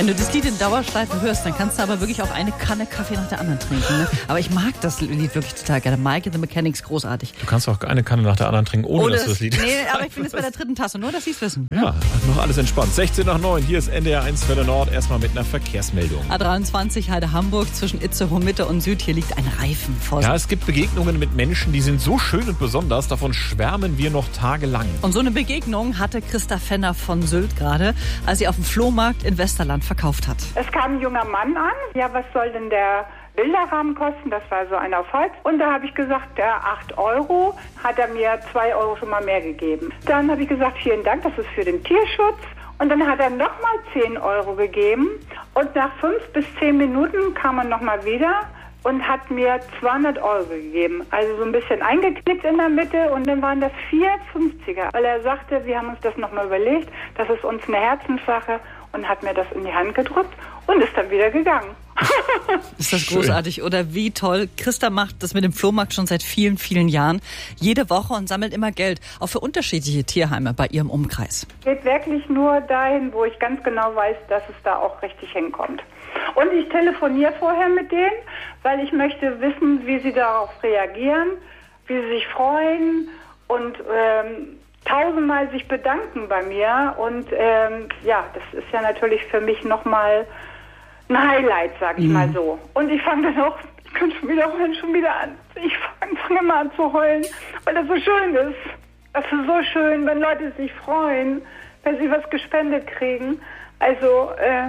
Wenn du das Lied in Dauerschleife hörst, dann kannst du aber wirklich auch eine Kanne Kaffee nach der anderen trinken. Ne? Aber ich mag das Lied wirklich total gerne. Mike and the Mechanics, großartig. Du kannst auch eine Kanne nach der anderen trinken, ohne dass du das Lied... Nee, aber ich bin jetzt bei der dritten Tasse, nur dass sie es wissen. Ja, noch alles entspannt. 16 nach 9, hier ist NDR 1 Welle Nord. Erstmal mit einer Verkehrsmeldung. A23 Heide Hamburg zwischen Itzehoe Mitte und Süd. Hier liegt ein Reifen. Vorsicht. Ja, es gibt Begegnungen mit Menschen, die sind so schön und besonders. Davon schwärmen wir noch tagelang. Und so eine Begegnung hatte Christa Fenner von Sylt gerade, als sie auf dem Flohmarkt in Westerland verkauft hat. Es kam ein junger Mann an. Ja, was soll denn der Bilderrahmen kosten? Das war so ein auf Holz. Und da habe ich gesagt, 8 Euro, hat er mir 2 Euro schon mal mehr gegeben. Dann habe ich gesagt, vielen Dank, das ist für den Tierschutz. Und dann hat er nochmal 10 Euro gegeben. Und nach 5 bis 10 Minuten kam er nochmal wieder und hat mir 200 Euro gegeben. Also so ein bisschen eingeknickt in der Mitte und dann waren das 4 50er. Weil er sagte, wir haben uns das nochmal überlegt, das ist uns eine Herzenssache und hat mir das in die Hand gedrückt und ist dann wieder gegangen. Ist das großartig, oder wie toll. Christa macht das mit dem Flohmarkt schon seit vielen, vielen Jahren. Jede Woche und sammelt immer Geld, auch für unterschiedliche Tierheime bei ihrem Umkreis. Geht wirklich nur dahin, wo ich ganz genau weiß, dass es da auch richtig hinkommt. Und ich telefoniere vorher mit denen, weil ich möchte wissen, wie sie darauf reagieren, wie sie sich freuen und tausendmal sich bedanken bei mir. Und ja, das ist ja natürlich für mich nochmal ein Highlight, sag ich mal so. Und ich fange dann auch, ich könnte schon wieder an. Ich fange mal an zu heulen, weil das so schön ist. Das ist so schön, wenn Leute sich freuen, wenn sie was gespendet kriegen. Also,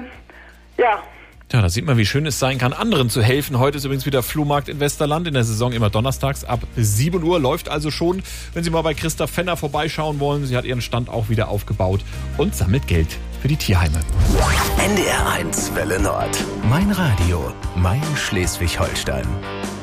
ja. Ja, da sieht man, wie schön es sein kann, anderen zu helfen. Heute ist übrigens wieder Flohmarkt in Westerland. In der Saison immer donnerstags ab 7 Uhr. Läuft also schon, wenn Sie mal bei Christa Fenner vorbeischauen wollen. Sie hat ihren Stand auch wieder aufgebaut und sammelt Geld für die Tierheime. NDR 1 Welle Nord. Mein Radio. Mein Schleswig-Holstein.